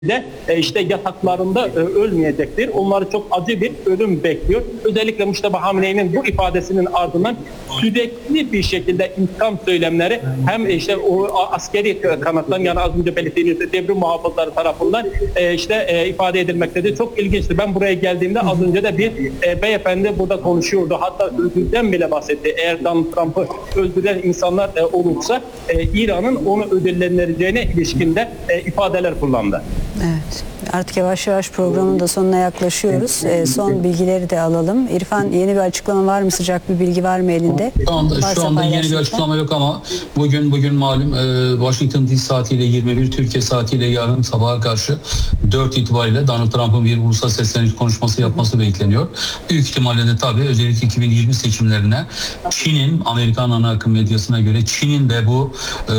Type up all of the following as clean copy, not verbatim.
de işte yataklarında ölmeyecektir. Onları çok acı bir ölüm bekliyor. Özellikle Mustafa Hamney'in bu ifadesinin ardından sürekli bir şekilde intikam söylemleri hem işte o askeri kanattan, yani az önce belirttiğimiz devrim muhafızları tarafından ifade edilmektedir. Çok ilginçtir. Ben buraya geldiğimde az önce de bir beyefendi burada konuşuyordu. Hatta ödülden bile bahsetti. Eğer Donald Trump'ı öldüren insanlar olursa İran'ın onu ödüllendireceğine ilişkinde ifadeler kullandı. Evet. Artık yavaş yavaş programın da sonuna yaklaşıyoruz. Son bilgileri de alalım. İrfan, yeni bir açıklama var mı? Sıcak bir bilgi var mı elinde? Şu anda yeni bir açıklama yok ama bugün malum Washington DC saatiyle 21, Türkiye saatiyle yarın sabaha karşı 4 itibariyle Donald Trump'ın bir ulusal sesleniş konuşması yapması bekleniyor. Büyük ihtimalle de tabii özellikle 2020 seçimlerine Çin'in, Amerikan ana akım medyasına göre Çin'in de bu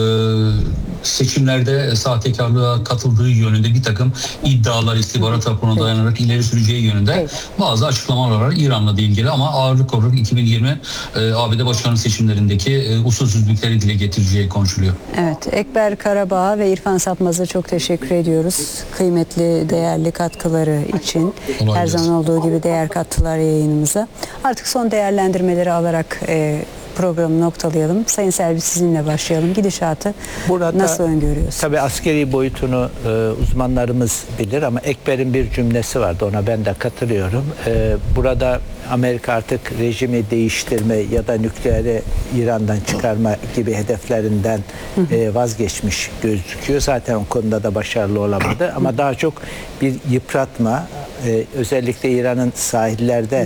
seçimlerde sahtekarlığa katıldığı yönünde bir takım iddialar, istihbarat raporuna dayanarak ileri süreceği yönünde bazı açıklamalar var İran'la da ilgili, ama ağırlık olarak 2020 ABD başkanlık seçimlerindeki usulsüzlükleri dile getireceği konuşuluyor. Evet, Ekber Karabağ ve İrfan Sapmaz'a çok teşekkür ediyoruz. Kıymetli, değerli katkıları için. Her zaman olduğu gibi değer kattılar yayınımıza. Artık son değerlendirmeleri alarak programı noktalayalım. Sayın Selvi, sizinle başlayalım. Gidişatı burada nasıl öngörüyorsunuz? Tabii askeri boyutunu uzmanlarımız bilir ama Ekber'in bir cümlesi vardı. Ona ben de katılıyorum. Burada Amerika artık rejimi değiştirme ya da nükleeri İran'dan çıkarma gibi hedeflerinden vazgeçmiş gözüküyor. Zaten o konuda da başarılı olamadı. Ama daha çok bir yıpratma, özellikle İran'ın sahillerde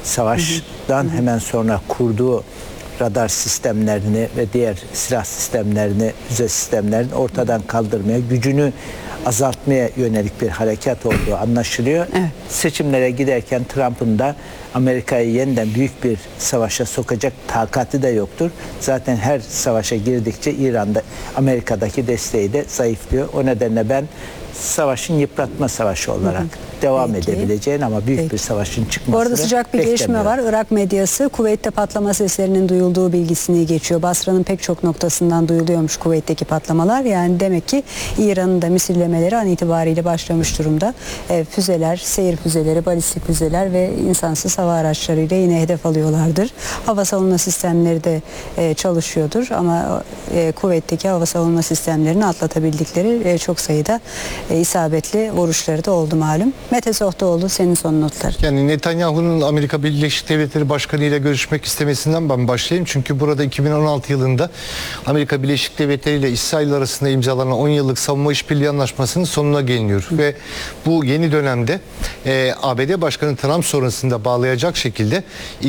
savaştan hemen sonra kurduğu radar sistemlerini ve diğer silah sistemlerini, füze sistemlerini ortadan kaldırmaya, gücünü azaltmaya yönelik bir harekat olduğu anlaşılıyor. Evet. Seçimlere giderken Trump'ın da Amerika'yı yeniden büyük bir savaşa sokacak takati de yoktur. Zaten her savaşa girdikçe İran'da Amerika'daki desteği de zayıflıyor. O nedenle ben savaşın yıpratma savaşı olarak devam edebileceğini ama büyük bir savaşın çıkmasını Bu arada sıcak bir gelişme var. Irak medyası Kuveyt'te patlama seslerinin duyulduğu bilgisini geçiyor. Basra'nın pek çok noktasından duyuluyormuş Kuveyt'teki patlamalar. Yani demek ki İran'ın da misillemeleri an itibariyle başlamış durumda. Füzeler, seyir füzeleri, balistik füzeler ve insansız hava araçlarıyla yine hedef alıyorlardır. Hava savunma sistemleri de çalışıyordur ama Kuveyt'teki hava savunma sistemlerini atlatabildikleri çok sayıda isabetli vuruşları da oldu malum. Mete Sohtaoğlu, senin son notlar. Yani Netanyahu'nun Amerika Birleşik Devletleri Başkanı ile görüşmek istemesinden ben başlayayım. Çünkü burada 2016 yılında Amerika Birleşik Devletleri ile İsrail arasında imzalanan 10 yıllık savunma işbirliği anlaşmasının sonuna geliniyor. Ve bu yeni dönemde ABD Başkanı Trump sonrasında bağlayacak şekilde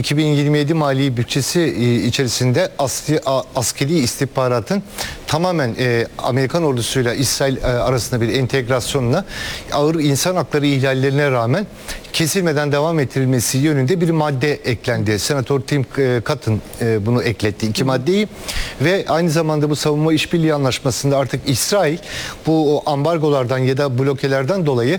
2027 mali bütçesi içerisinde askeri istihbaratın tamamen Amerikan ordusuyla İsrail arasında bir entegrasyonla ağır insan hakları ihlallerine rağmen kesilmeden devam ettirilmesi yönünde bir madde eklendi. Senatör Tim Cotton bunu ekletti. 2 maddeyi ve aynı zamanda bu savunma işbirliği anlaşmasında artık İsrail bu ambargolardan ya da blokelerden dolayı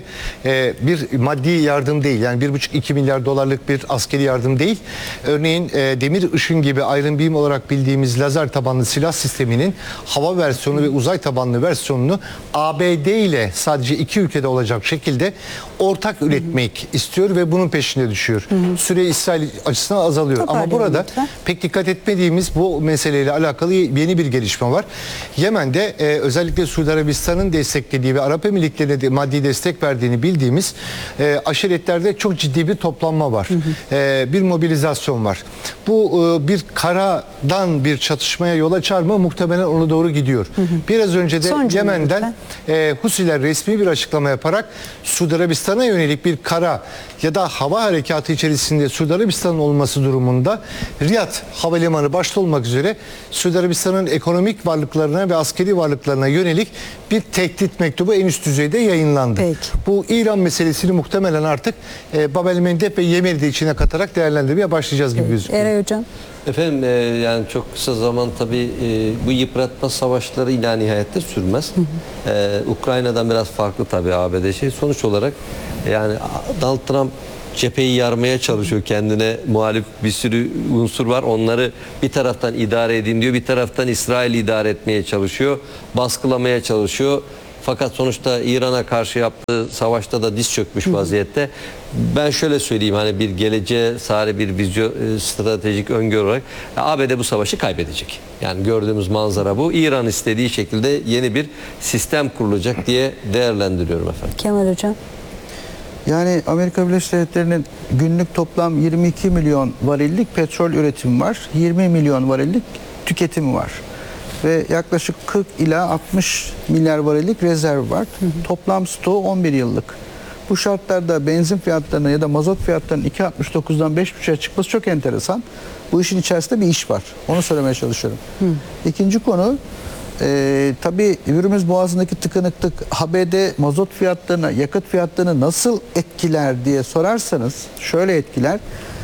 bir maddi yardım değil, yani 1,5-2 milyar dolarlık bir askeri yardım değil. Örneğin demir ışın gibi Iron Beam olarak bildiğimiz lazer tabanlı silah sisteminin hava versiyonu ve uzay tabanlı versiyonunu ABD ile sadece 2 ülkede olacak şekilde ortak üretmek istiyor ve bunun peşine düşüyor. Süre İsrail açısından azalıyor. Ama burada pek dikkat etmediğimiz bu meseleyle alakalı yeni bir gelişme var. Yemen'de özellikle Suudi Arabistan'ın desteklediği ve Arap Emirlikleri'ne de maddi destek verdiğini bildiğimiz aşiretlerde çok ciddi bir toplanma var. Bir mobilizasyon var. Bu bir karadan bir çatışmaya yol açar mı? Muhtemelen ona doğru gidiyor. Biraz önce de Yemen'den Husiler resmi bir açıklama yaparak Suudi Arabistan'a yönelik bir kara ya da hava harekatı içerisinde Suudi Arabistan'ın olması durumunda Riyad Havalimanı başta olmak üzere Suudi Arabistan'ın ekonomik varlıklarına ve askeri varlıklarına yönelik bir tehdit mektubu en üst düzeyde yayınlandı. Peki. Bu İran meselesini muhtemelen artık Bab el-Mandeb ve Yemen'i de içine katarak değerlendirmeye başlayacağız gibi gözüküyor. Eray Hocam. Efendim yani çok kısa zaman tabii bu yıpratma savaşları ila nihayette sürmez. Ukrayna'dan biraz farklı tabii ABD sonuç olarak yani Donald Trump cepheyi yarmaya çalışıyor, kendine muhalif bir sürü unsur var, onları bir taraftan idare edin diyor, bir taraftan İsrail idare etmeye çalışıyor, baskılamaya çalışıyor. Fakat sonuçta İran'a karşı yaptığı savaşta da diz çökmüş vaziyette. Ben şöyle söyleyeyim, hani bir geleceğe sari bir vizyon, stratejik öngörü olarak ABD bu savaşı kaybedecek. Yani gördüğümüz manzara bu. İran istediği şekilde yeni bir sistem kurulacak diye değerlendiriyorum efendim. Kemal Hocam. Yani Amerika Birleşik Devletleri'nin günlük toplam 22 milyon varillik petrol üretimi var. 20 milyon varillik tüketimi var. Ve yaklaşık 40 ila 60 milyar varillik rezerv var. Toplam stoğu 11 yıllık. Bu şartlarda benzin fiyatlarının ya da mazot fiyatlarının 2.69'dan 5.5'e çıkması çok enteresan. Bu işin içerisinde bir iş var. Onu söylemeye çalışıyorum. İkinci konu, tabii Hürmüz Boğazı'ndaki tıkanıklık ABD mazot fiyatlarına, yakıt fiyatlarını nasıl etkiler diye sorarsanız şöyle etkiler.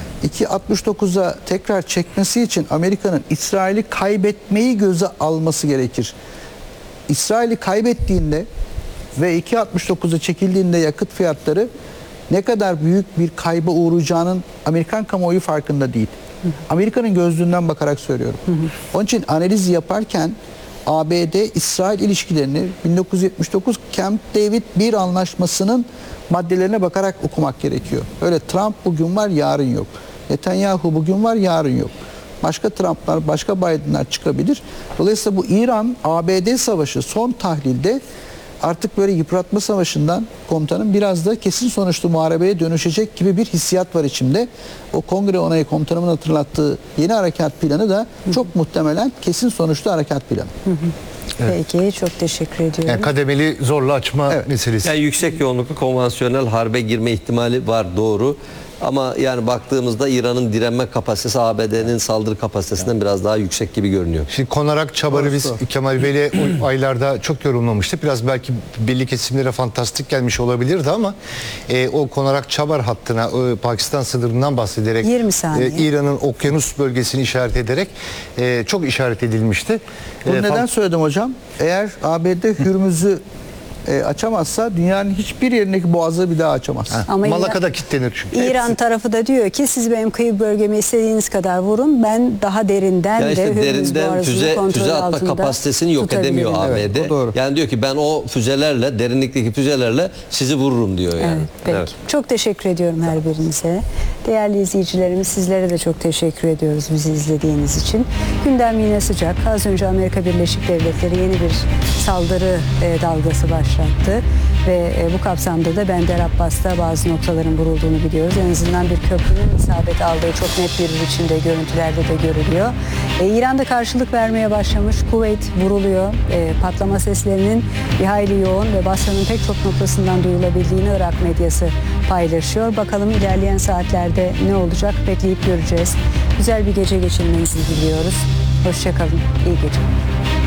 2.69'a tekrar çekmesi için Amerika'nın İsrail'i kaybetmeyi göze alması gerekir. İsrail'i kaybettiğinde ve 2.69'a çekildiğinde yakıt fiyatları ne kadar büyük bir kayba uğrayacağının Amerikan kamuoyu farkında değil. Amerika'nın gözlüğünden bakarak söylüyorum. Onun için analiz yaparken ABD-İsrail ilişkilerini 1979 Camp David 1 anlaşmasının maddelerine bakarak okumak gerekiyor. Öyle Trump bugün var, yarın yok. Netanyahu bugün var, yarın yok. Başka Trump'lar, başka Biden'lar çıkabilir. Dolayısıyla bu İran-ABD savaşı son tahlilde artık böyle yıpratma savaşından komutanın biraz da kesin sonuçlu muharebeye dönüşecek gibi bir hissiyat var içimde. O kongre onayı komutanımın hatırlattığı yeni harekat planı da çok muhtemelen kesin sonuçlu harekat planı. Peki, çok teşekkür ediyorum. Yani kademeli zorla açma meselesi. Yani yüksek yoğunluklu konvansiyonel harbe girme ihtimali var, doğru. Ama yani baktığımızda İran'ın direnme kapasitesi ABD'nin saldırı kapasitesinden biraz daha yüksek gibi görünüyor. Şimdi konarak çabarı biz Kemal Bey'le o aylarda çok yorumlamıştık. Biraz belki belli kesimlere fantastik gelmiş olabilirdi ama o konarak çabar hattına Pakistan sınırından bahsederek 20 saniye. İran'ın okyanus bölgesini işaret ederek çok işaret edilmişti. Bunu neden söyledim hocam? Eğer ABD Hürmüz'ü açamazsa dünyanın hiçbir yerindeki boğazı bir daha açamaz. Ama Malaka'da kilitlenir çünkü. İran tarafı da diyor ki siz benim kıyı bölgemi istediğiniz kadar vurun, ben daha derinden Yani işte de Hürmüz derinden Boğazı'nı kontrol füze atma altında kapasitesini yok edemiyor tutabilirim. ABD. Evet, o doğru. Yani diyor ki ben o füzelerle, derinlikteki füzelerle sizi vururum diyor yani. Evet, peki. Evet. Çok teşekkür ediyorum her birinize. Değerli izleyicilerimiz, sizlere de çok teşekkür ediyoruz bizi izlediğiniz için. Gündem yine sıcak. Az önce Amerika Birleşik Devletleri yeni bir saldırı dalgası başlattı. Ve bu kapsamda da Bender Abbas'ta bazı noktaların vurulduğunu biliyoruz. En azından bir köprünün isabet aldığı çok net bir biçimde görüntülerde de görülüyor. İran'da karşılık vermeye başlamış. Kuveyt vuruluyor. Patlama seslerinin bir hayli yoğun ve Basra'nın pek çok noktasından duyulabildiğini Irak medyası paylaşıyor. Bakalım ilerleyen saatlerde ne olacak, bekleyip göreceğiz. Güzel bir gece geçirmenizi diliyoruz. Hoşça kalın. İyi geceler.